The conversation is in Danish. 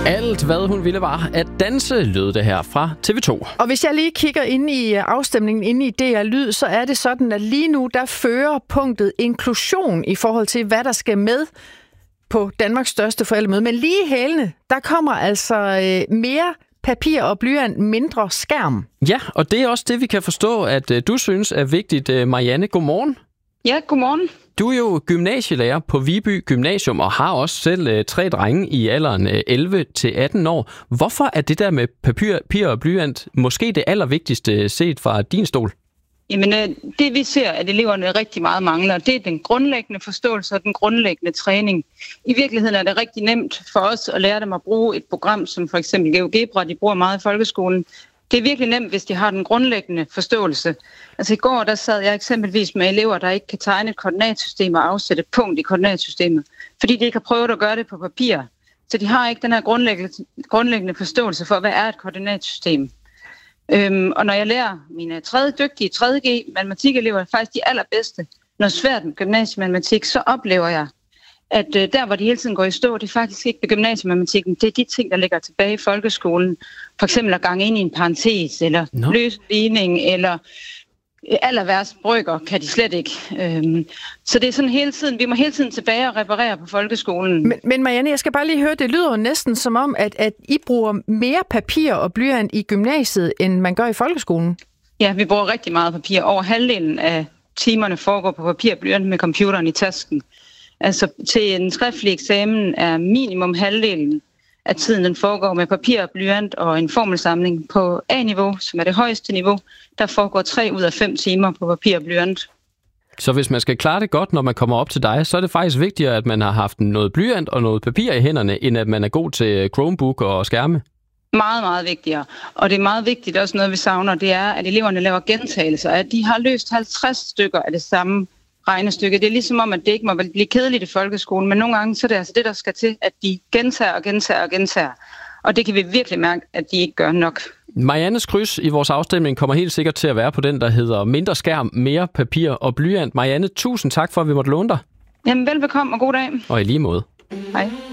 Alt, hvad hun ville, var at danse, lød det her fra TV2. Og hvis jeg lige kigger ind i afstemningen inde i DR Lyd, så er det sådan, at lige nu, der fører punktet inklusion i forhold til, hvad der skal med på Danmarks største forældremøde. Men lige hælene, der kommer altså mere papir og blyant, mindre skærm. Ja, og det er også det, vi kan forstå, at du synes er vigtigt. Marianne, godmorgen. Ja, godmorgen. Du er jo gymnasielærer på Viby Gymnasium og har også selv 3 drenge i alderen 11 til 18 år. Hvorfor er det der med papir og blyant måske det allervigtigste set fra din stol? Jamen, det vi ser, at eleverne rigtig meget mangler, det er den grundlæggende forståelse og den grundlæggende træning. I virkeligheden er det rigtig nemt for os at lære dem at bruge et program, som for eksempel GeoGebra, de bruger meget i folkeskolen. Det er virkelig nemt, hvis de har den grundlæggende forståelse. Altså i går, der sad jeg eksempelvis med elever, der ikke kan tegne et koordinatsystem og afsætte et punkt i koordinatsystemet, fordi de ikke har prøvet at gøre det på papir. Så de har ikke den her grundlæggende forståelse for, hvad er et koordinatsystem. Og når jeg lærer mine dygtige 3.G matematikelever, faktisk de allerbedste, noget svært med gymnasiematematik, så oplever jeg, at der, hvor de hele tiden går i stå, det er faktisk ikke gymnasiematematikken. Det er de ting, der ligger tilbage i folkeskolen. For eksempel at gange ind i en parentes, eller løse ligning, eller allerværst brøker kan de slet ikke. Så det er sådan hele tiden, vi må hele tiden tilbage og reparere på folkeskolen. Men Marianne, jeg skal bare lige høre, det lyder jo næsten som om, at I bruger mere papir og blyant i gymnasiet, end man gør i folkeskolen. Ja, vi bruger rigtig meget papir. Over halvdelen af timerne foregår på papir og blyant med computeren i tasken. Altså til en skriftlig eksamen er minimum halvdelen af tiden, den foregår med papir og blyant og en formelsamling på A-niveau, som er det højeste niveau. Der foregår 3 ud af 5 timer på papir og blyant. Så hvis man skal klare det godt, når man kommer op til dig, så er det faktisk vigtigere, at man har haft noget blyant og noget papir i hænderne, end at man er god til Chromebook og skærme? Meget, meget vigtigere. Og det er meget vigtigt, også noget vi savner, det er, at eleverne laver gentagelser, at de har løst 50 stykker af det samme regnestykke. Det er ligesom om, at det ikke må blive kedeligt i folkeskolen, men nogle gange så er det altså det, der skal til, at de gentager. Og det kan vi virkelig mærke, at de ikke gør nok. Mariannes kryds i vores afstemning kommer helt sikkert til at være på den, der hedder mindre skærm, mere papir og blyant. Marianne, tusind tak for, at vi måtte låne dig. Jamen velbekomme og god dag. Og i lige måde. Hej.